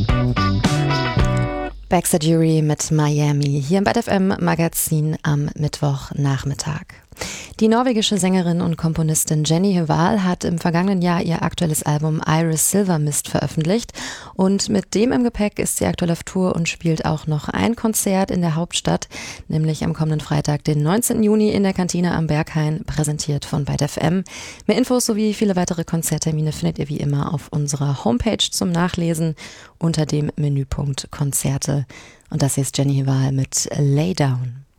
Baxter Dury mit Miami hier im Bad FM Magazin am Mittwochnachmittag. Die norwegische Sängerin und Komponistin Jenny Hval hat im vergangenen Jahr ihr aktuelles Album Iris Silver Mist veröffentlicht und mit dem im Gepäck ist sie aktuell auf Tour und spielt auch noch ein Konzert in der Hauptstadt, nämlich am kommenden Freitag, den 19. Juni in der Kantine am Berghain, präsentiert von Bad FM. Mehr Infos sowie viele weitere Konzerttermine findet ihr wie immer auf unserer Homepage zum Nachlesen unter dem Menüpunkt Konzerte. Und das hier ist Jenny Hval mit Lay Down.